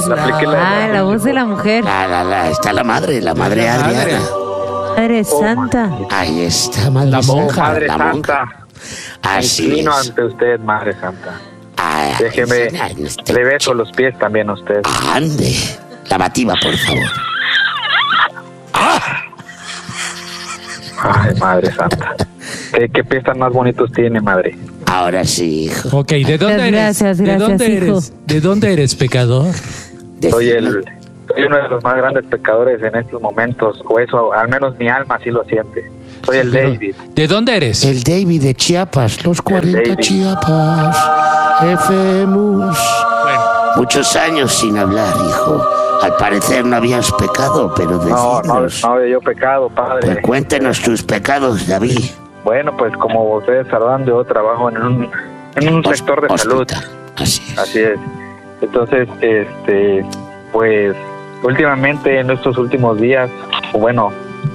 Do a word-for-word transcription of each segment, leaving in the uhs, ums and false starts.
voz. La, Ah, la voz de la mujer. La, la, la, está la madre, la madre Adriana. Madre Santa. Ahí está, madre La monja. Madre la Santa. monja. Así Inclino es. ante usted, Madre Santa. Ay, Déjeme, ay, este le beso los pies también a usted. Ande, lavativa, por favor. Ay, Madre Santa. ¿Qué, qué pies tan más bonitos tiene, madre? Ahora sí, hijo. Ok, ¿de dónde eres? Gracias, ¿De gracias, dónde hijo. eres? ¿De dónde eres, pecador? Soy el soy uno de los más grandes pecadores en estos momentos, o eso, al menos mi alma así lo siente. Soy el Pero, David. ¿de dónde eres? El David de Chiapas, los cuarenta David. Chiapas, Efemus. Bueno, Muchos años sin hablar, hijo. Al parecer no habías pecado, pero No, no, decidnos. no había yo pecado, padre. Pues cuéntenos tus pecados, David. Bueno, pues como ustedes sabrán, yo trabajo en un, en un Hos- sector de salud. hospital. Así es. Así es. Entonces, este, pues, últimamente, en estos últimos días, o bueno,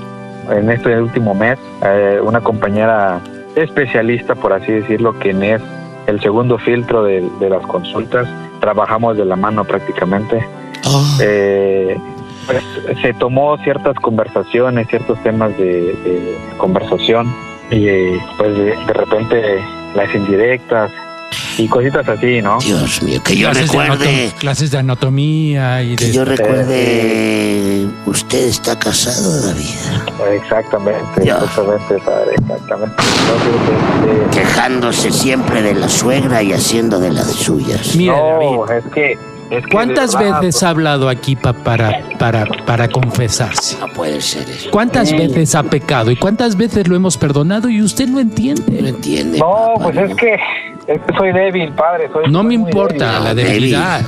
en este último mes, eh, una compañera especialista, por así decirlo, quien es el segundo filtro de, de las consultas, trabajamos de la mano prácticamente. Oh, Eh, pues se tomó ciertas conversaciones, ciertos temas de, de conversación y eh, pues de, de repente las indirectas y cositas así, ¿no? Dios mío, que yo clases de recuerde, anatom- clases de anatomía y que de... yo recuerde, usted está casado, David, Exactamente, Ya. exactamente, padre, exactamente. Entonces, este, quejándose siempre de la suegra y haciendo de las suyas. Mira, no, David, es que, es que ¿cuántas de verdad, veces ha hablado aquí pa- para, para, para confesarse? No puede ser eso. ¿Cuántas Sí. veces ha pecado y cuántas veces lo hemos perdonado y usted no No entiende? entiende. No, papá, pues es que, es que soy débil, padre. Soy, No soy me muy importa débil. la David, debilidad.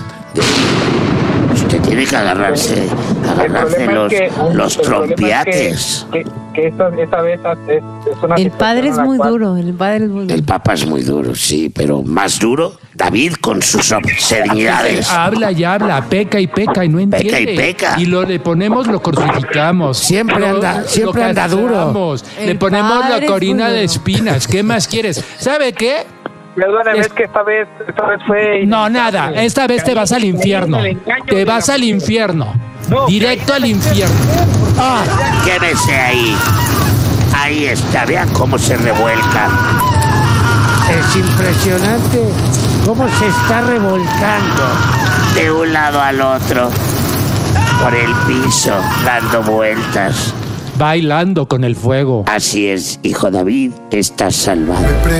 David, usted tiene que agarrarse, El agarrarse problema los, es que- los el problema es trompiates. Que, que, que esta, esta vez es, es una El situación padre es en la muy cual- duro, el padre es muy duro. El Papa es muy duro, sí, pero más duro, David con sus obscenidades. Habla y habla, peca y peca y no entiende. Peca y peca. Y lo le ponemos, lo crucificamos. Siempre Lo- anda- lo siempre anda duro. castramos, Le El ponemos padre la es corina muy de duro. espinas. ¿Qué más quieres? ¿Sabe qué? Perdóneme, Es- es que esta vez, esta vez fue... No, nada. Esta vez te vas al infierno. Te vas al infierno. No, Directo al infierno. ¡Ah! Quédese ahí. Ahí está, vean cómo se revuelca. Es impresionante cómo se está revolcando de un lado al otro por el piso, dando vueltas. Bailando con el fuego. Así es, hijo David, estás salvado.